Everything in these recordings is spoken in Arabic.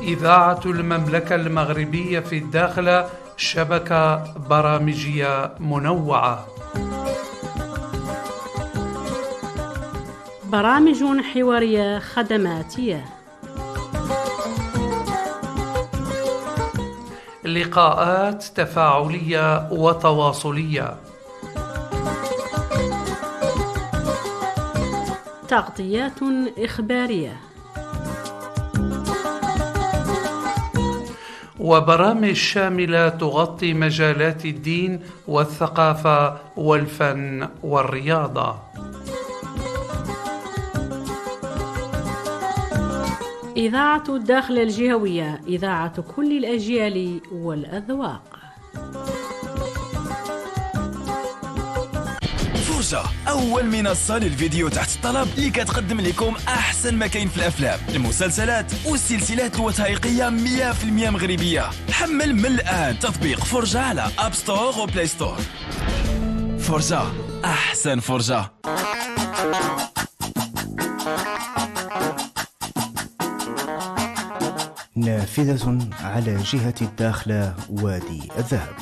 إذاعة المملكة المغربية في الداخلة، شبكة برامجية منوعة، برامج حوارية خدماتية، لقاءات تفاعلية وتواصلية، تغطيات إخبارية، وبرامج شاملة تغطي مجالات الدين والثقافة والفن والرياضة. إذاعة الداخل الجهوية، إذاعة كل الأجيال والأذواق. فرجة، أول منصة للفيديو تحت الطلب اللي كتقدم لكم أحسن ما كاين في الأفلام، المسلسلات والسلسلات الوثائقية 100% مغربية. حمل من الآن تطبيق فرجة على أب ستور وبلاي ستور. فرجة، أحسن فرجة. نافذة على جهة الداخلة وادي الذهب.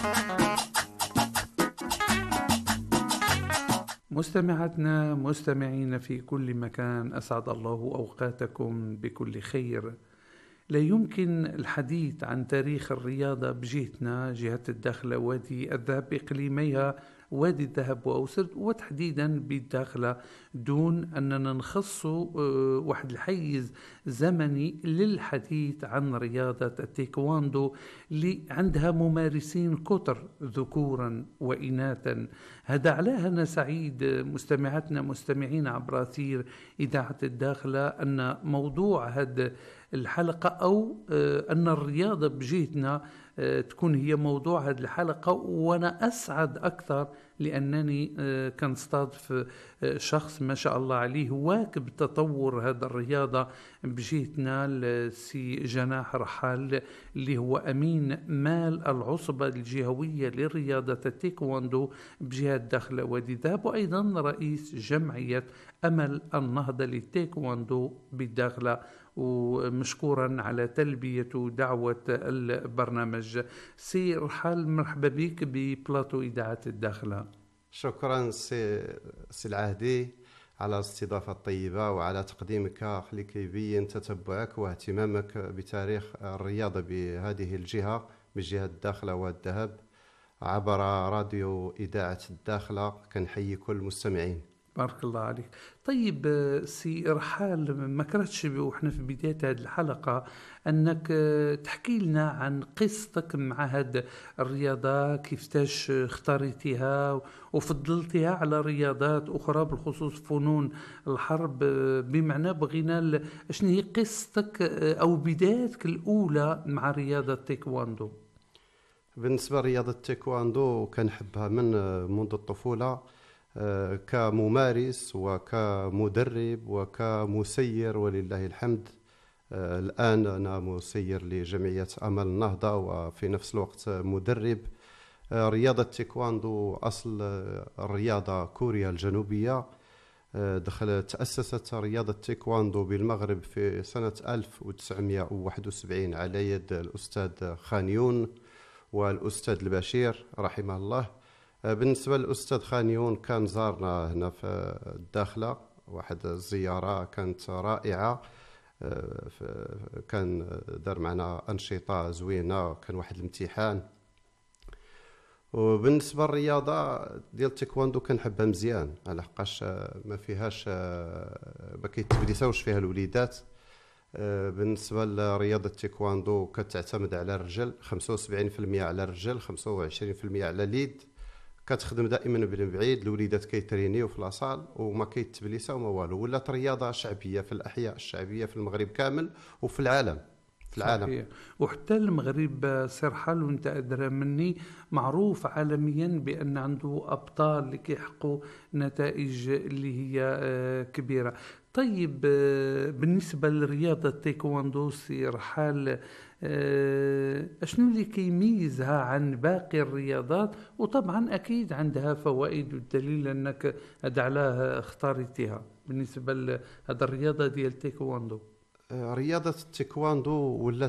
مستمعاتنا مستمعين في كل مكان، أسعد الله أوقاتكم بكل خير. لا يمكن الحديث عن تاريخ الرياضة بجهتنا، جهة الداخلة وادي الذهب بإقليميها وادي الذهب وأوسط، وتحديدا بالداخلة، دون أننا نخص واحد الحيز زمني للحديث عن رياضة التايكواندو اللي عندها ممارسين كتر ذكورا وإناثا. هذا علاه أنا سعيد مستمعاتنا مستمعين عبر أثير إذاعة الداخلة أن موضوع هذا الحلقة أو أن الرياضة بجهتنا تكون هي موضوع هذه الحلقة. وأنا أسعد أكثر لأنني كنستضيف شخص ما شاء الله عليه واكب تطور هذا الرياضة بجهتنا، السي جناح رحال اللي هو أمين مال العصبة الجهوية لرياضة التايكواندو بجهة داخل وادي الذهب، وأيضا رئيس جمعية أمل النهضة للتايكواندو بالداخلة، ومشكورا على تلبية دعوة البرنامج. سي رحال، مرحبا بك ببلاطو إذاعة الداخلة. شكرا سي العهدي على الاستضافة الطيبة وعلى تقديمك اللي كيبين تتبعك واهتمامك بتاريخ الرياضة بهذه الجهة، بجهة الداخلة والذهب، عبر راديو إذاعة الداخلة. كنحيي كل المستمعين. بارك الله عليك. طيب سي رحال، ما كرهتش وإحنا في بداية هذه الحلقة أنك تحكي لنا عن قصتك مع هذه الرياضة، كيفتاش اختاريتها وفضلتها على رياضات أخرى بالخصوص فنون الحرب. بمعنى بغينا شنو هي قصتك أو بدايتك الأولى مع رياضة التايكواندو؟ بالنسبة لرياضة التايكواندو كنحبها من منذ الطفولة، كممارس وكمدرب وكمسير ولله الحمد. الآن أنا مسير لجمعية أمل النهضة وفي نفس الوقت مدرب. رياضة التايكواندو أصل الرياضة كوريا الجنوبية. تأسست رياضة التايكواندو بالمغرب في سنة 1971 على يد الأستاذ خانيون والأستاذ البشير رحمه الله. بالنسبة للأستاذ خانيون كان زارنا هنا في الداخلة، واحد الزيارة كانت رائعة، كان دار معنا أنشطة زوينة، كان واحد الامتحان. وبالنسبة للرياضة ديال التايكواندو كنحبها مزيان، على حقاش ما فيهاش ما كيتبليساوش فيها الوليدات. بالنسبة لرياضة التايكواندو كتعتمد على الرجل، 75% على الرجل، 25% على اليد. كتخدم دائما من بعيد، الوليدات كيترينيو في لاصال وما كيتبليساو ما والو. ولات رياضه شعبيه في الاحياء الشعبيه في المغرب كامل وفي العالم. صحيح. وحتى المغرب سرحال وانت ادرى مني معروف عالميا بان عنده ابطال اللي كيحققوا نتائج اللي هي كبيره. طيب بالنسبه لرياضه التايكواندو سي رحال، شنو اللي كيميزها عن باقي الرياضات؟ وطبعا اكيد عندها فوائد، والدليل انك هذا علاه اختاريتها بالنسبه لهذه الرياضه ديال التايكواندو. رياضة التايكواندو ولات